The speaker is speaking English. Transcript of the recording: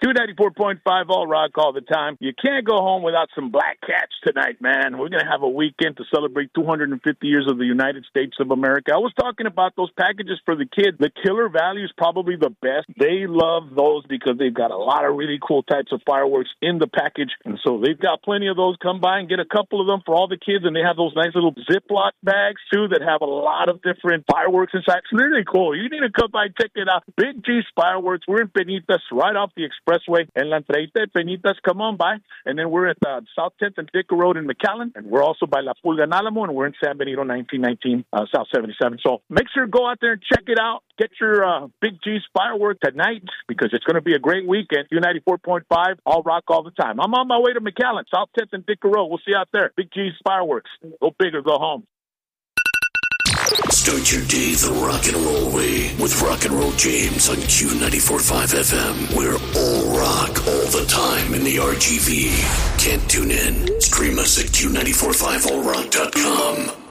294.5 All Rock all the time. You can't go home without some Black Cats tonight, man. We're going to have a weekend to celebrate 250 years of the United States of America. I was talking about those packages for the kids. The Killer Value is probably the best. They love those because they've got a lot of really cool types of fireworks in the package. And so they've got plenty of those. Come by and get a couple of them for all the kids. And they have those nice little Ziploc bags, too, that have a lot of different fireworks inside. It's really cool. You need to come by and check it out. Big G's Fireworks. We're in Penitas, right off the expressway. En la entreita de Penitas. Come on by. And then we're at South 10th and Dicker Road in McAllen. And we're also by La Pulga en Alamo. And we're in San Benito, 1919, South 77. So make sure to go out there and check it out. Get your Big G's Fireworks tonight because it's going to be a great weekend. Q94.5, All Rock all the time. I'm on my way to McAllen, South 10th and Dicker Road. We'll see you out there. Big G's Fireworks. Go big or go home. Start your day the rock and roll way with Rock and Roll James on Q94.5 FM. We're all rock all the time in the RGV. Can't tune in? Stream us at Q945allrock.com.